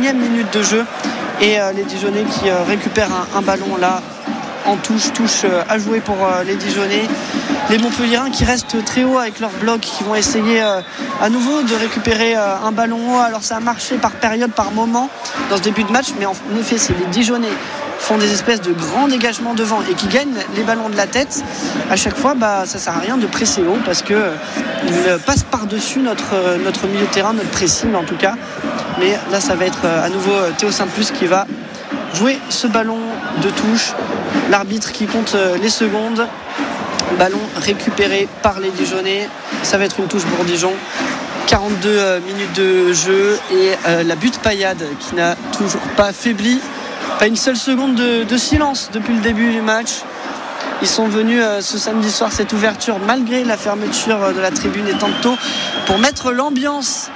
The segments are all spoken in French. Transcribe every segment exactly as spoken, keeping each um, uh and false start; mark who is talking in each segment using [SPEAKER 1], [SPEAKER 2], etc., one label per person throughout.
[SPEAKER 1] unième minute de jeu. Et euh, les Dijonais qui euh, récupèrent un, un ballon là en touche, touche euh, à jouer pour euh, les Dijonais. Les Montpelliérains qui restent très haut avec leur bloc, qui vont essayer euh, à nouveau de récupérer euh, un ballon haut. Alors ça a marché par période, par moment dans ce début de match, mais en effet c'est les Dijonais font des espèces de grands dégagements devant et qui gagnent les ballons de la tête. À chaque fois, bah, ça sert à rien de presser haut parce qu'ils euh, passent par-dessus notre, euh, notre milieu de terrain, notre pressing en tout cas. Mais là ça va être euh, à nouveau euh, Théo Sainte-Luce qui va jouer ce ballon de touche. L'arbitre qui compte euh, les secondes. Ballon récupéré par les Dijonais. Ça va être une touche pour Dijon. quarante-deux euh, minutes de jeu et euh, la butte Payade qui n'a toujours pas faibli. Pas une seule seconde de, de silence depuis le début du match. Ils sont venus euh, ce samedi soir, cette ouverture, malgré la fermeture euh, de la tribune étant tôt, pour mettre l'ambiance.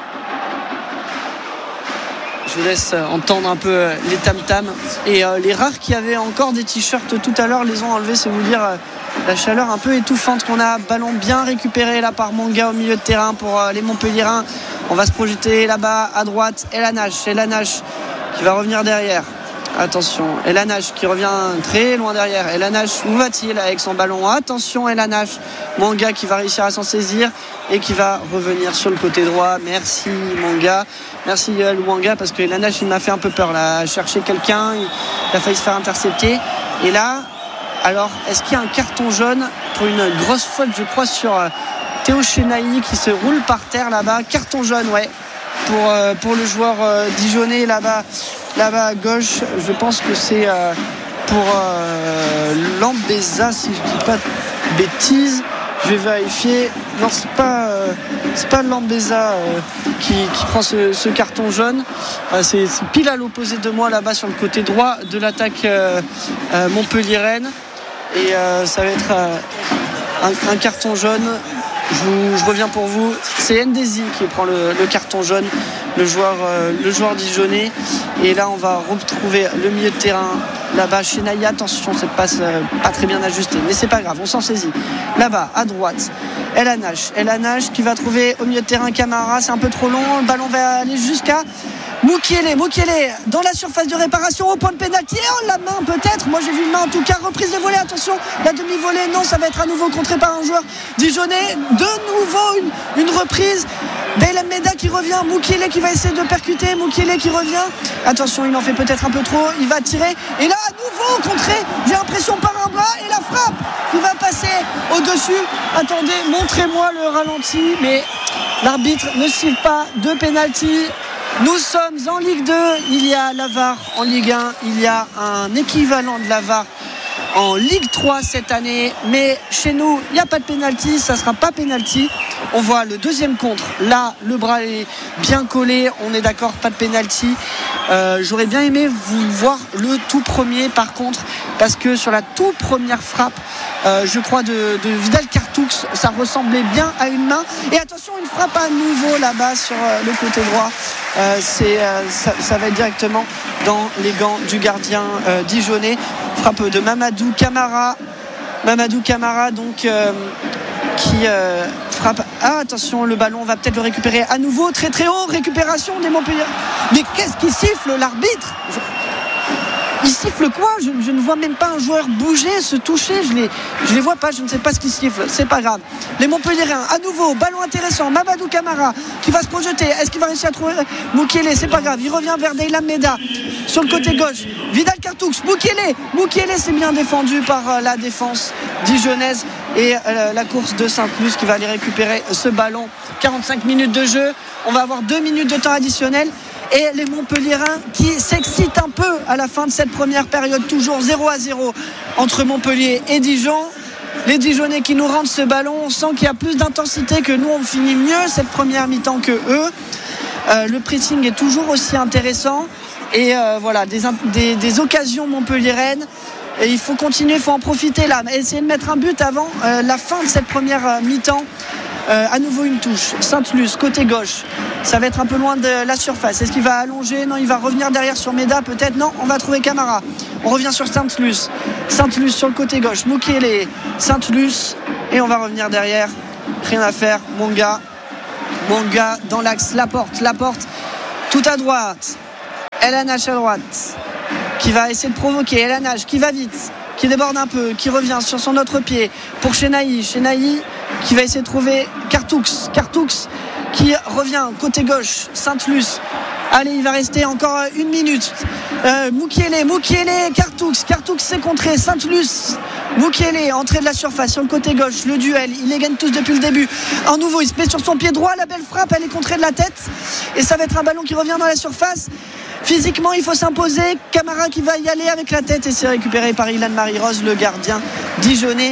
[SPEAKER 1] Je vous laisse euh, entendre un peu euh, les tam-tams. Et euh, les rares qui avaient encore des t-shirts tout à l'heure les ont enlevés, c'est vous dire euh, la chaleur un peu étouffante qu'on a. Ballon bien récupéré là par Monga au milieu de terrain pour euh, les Montpelliérains. On va se projeter là-bas à droite. Elanache, Elanache qui va revenir derrière. Attention, Elanache qui revient très loin derrière. Elanache, où va-t-il avec son ballon? Attention, Elanache. Monga qui va réussir à s'en saisir et qui va revenir sur le côté droit. Merci Monga. Merci Luanga parce que Elanache il m'a fait un peu peur là. Chercher quelqu'un, il a failli se faire intercepter. Et là, alors, est-ce qu'il y a un carton jaune pour une grosse faute, je crois, sur Théo Chenailly qui se roule par terre là-bas? Carton jaune, ouais. Pour, euh, pour le joueur euh, dijonnais là-bas, là-bas à gauche, je pense que c'est euh, pour euh, Lambeza, si je ne dis pas de bêtises. Je vais vérifier. Non, c'est pas, euh, c'est pas Lambeza euh, qui, qui prend ce, ce carton jaune. Euh, c'est, c'est pile à l'opposé de moi là-bas sur le côté droit de l'attaque euh, euh, montpelliéraine. Et euh, ça va être euh, un, un carton jaune. Je, vous, je reviens pour vous. C'est Ndezi qui prend le, le carton jaune, le joueur, euh, le joueur dijonnais. Et là, on va retrouver le milieu de terrain. Là-bas, chez Naya, attention, cette passe euh, pas très bien ajustée, mais c'est pas grave, on s'en saisit. Là-bas, à droite, Elanache. Elanache qui va trouver au milieu de terrain Camara. C'est un peu trop long. Le ballon va aller jusqu'à Mukiele. Mukiele dans la surface de réparation au point de pénalty. Oh, la main peut-être. Moi, j'ai vu une main en tout cas. Reprise de volée. Attention, la demi-volée. Non, ça va être à nouveau contré par un joueur dijonnais. De nouveau une, une reprise. Bel Meda qui revient. Mukiele qui va essayer de percuter. Mukiele qui revient. Attention, il en fait peut-être un peu trop. Il va tirer. Et là, à nouveau contré. J'ai l'impression par un bras. Et la frappe qui va passer au-dessus. Attendez, montrez-moi le ralenti. Mais l'arbitre ne siffle pas de pénalty. Nous sommes en Ligue deux. Il y a la V A R en Ligue un. Il y a un équivalent de la V A R en Ligue trois cette année, mais chez nous il n'y a pas de pénalty, ça ne sera pas pénalty. On voit le deuxième contre, là le bras est bien collé, on est d'accord, pas de pénalty. euh, j'aurais bien aimé vous voir le tout premier par contre, parce que sur la toute première frappe euh, je crois de, de Vidal Cartoux, ça ressemblait bien à une main. Et attention, une frappe à nouveau là-bas sur euh, le côté droit. euh, c'est, euh, ça, ça va être directement dans les gants du gardien euh, dijonnais. Frappe de Mamadou Camara. Mamadou Camara donc euh, qui euh, frappe. Ah, attention, le ballon va peut-être le récupérer à nouveau très très haut. Récupération des Montpellier. Mais qu'est-ce qui siffle l'arbitre? Je... Il siffle quoi? je, je ne vois même pas un joueur bouger, se toucher. Je les, je les vois pas, je ne sais pas ce qu'il siffle. C'est pas grave. Les Montpelliérains, à nouveau, ballon intéressant. Mamadou Camara qui va se projeter. Est-ce qu'il va réussir à trouver Mukiele? C'est pas grave. Il revient vers Deylam Meda sur le côté gauche. Vidal Cartoux, Mukiele. Mukiele, c'est bien défendu par la défense dijonnaise. Et euh, la course de Sainte-Luce qui va aller récupérer ce ballon. quarante-cinq minutes de jeu. On va avoir deux minutes de temps additionnel. Et les Montpelliérains qui s'excitent un peu à la fin de cette première période, toujours zéro à zéro entre Montpellier et Dijon. Les Dijonnais qui nous rendent ce ballon, on sent qu'il y a plus d'intensité, que nous on finit mieux cette première mi-temps que eux. Euh, le pressing est toujours aussi intéressant et euh, voilà, des, des, des occasions montpelliéraines. Et il faut continuer, il faut en profiter là, essayer de mettre un but avant euh, la fin de cette première euh, mi-temps. Euh, à nouveau une touche, Sainte-Luce, côté gauche, ça va être un peu loin de la surface. Est-ce qu'il va allonger? Non, il va revenir derrière sur Meda peut-être. Non, on va trouver Camara. On revient sur Sainte-Luce. Sainte-Luce sur le côté gauche, Mukiele, Sainte-Luce, et on va revenir derrière. Rien à faire, Monga. Monga dans l'axe, la porte, la porte, tout à droite. El Hanach à droite qui va essayer de provoquer. El Hanach qui va vite, qui déborde un peu, qui revient sur son autre pied pour Chenahi. Chenahi qui va essayer de trouver Cartoux. Cartoux qui revient côté gauche. Sainte-Luce. Allez, il va rester encore une minute. Euh, Mukiele, Mukiele, Cartoux. Cartoux s'est contré. Sainte-Luce. Mukiele, entrée de la surface sur le côté gauche. Le duel, il les gagne tous depuis le début. En nouveau, il se met sur son pied droit. La belle frappe, elle est contrée de la tête. Et ça va être un ballon qui revient dans la surface. Physiquement, il faut s'imposer. Camara qui va y aller avec la tête et c'est récupéré par Ilan Marie-Rose, le gardien dijonnais.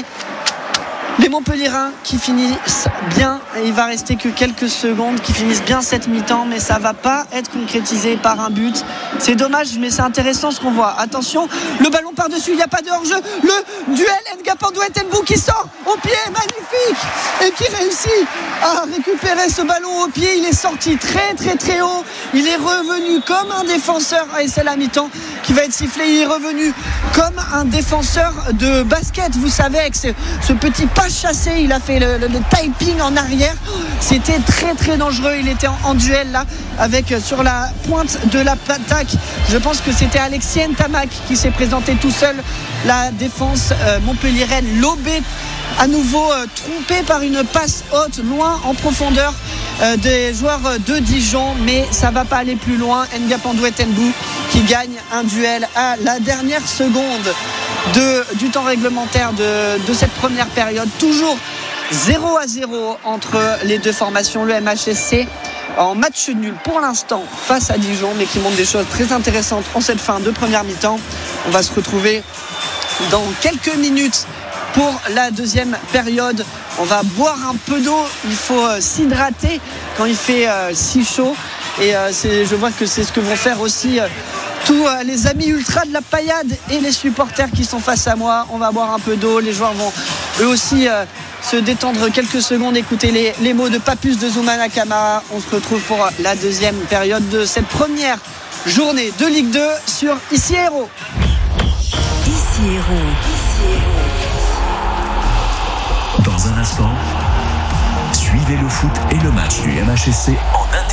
[SPEAKER 1] Les Montpelliérains qui finissent bien, et il va rester que quelques secondes, qui finissent bien cette mi-temps, mais ça va pas être concrétisé par un but. C'est dommage, mais c'est intéressant ce qu'on voit. Attention, le ballon par-dessus, il n'y a pas de hors-jeu. Le duel, Nga Pandouet-Tenbou qui sort au pied, magnifique, et qui réussit à récupérer ce ballon au pied. Il est sorti très très très haut. Il est revenu comme un défenseur, et c'est la mi-temps qui va être sifflé. Il est revenu comme un défenseur de basket, vous savez, avec ce, ce petit pas chassé, il a fait le, le, le typing en arrière. C'était très très dangereux. Il était en, en duel là avec sur la pointe de la l'attaque. Je pense que c'était Alexis Ntamak qui s'est présenté tout seul. La défense euh, montpelliéraine lobée à nouveau euh, trompée par une passe haute loin en profondeur euh, des joueurs de Dijon, mais ça va pas aller plus loin. Nga Pandouet-Tenbou qui gagne un duel à la dernière seconde De, du temps réglementaire de, de cette première période. Toujours zéro à zéro entre les deux formations. Le M H S C en match nul pour l'instant face à Dijon, mais qui montre des choses très intéressantes en cette fin de première mi-temps. On va se retrouver dans quelques minutes pour la deuxième période. On va boire un peu d'eau. Il faut euh, s'hydrater quand il fait euh, si chaud. Et euh, c'est, je vois que c'est ce que vont faire aussi euh, tous euh, les amis ultra de la paillade et les supporters qui sont face à moi. On va boire un peu d'eau. Les joueurs vont eux aussi euh, se détendre quelques secondes, écouter les, les mots de Papus de Zoumana Camara. On se retrouve pour la deuxième période de cette première journée de Ligue deux sur Ici Héros.
[SPEAKER 2] Ici Héros.
[SPEAKER 3] Dans un instant, suivez le foot et le match du M H S C en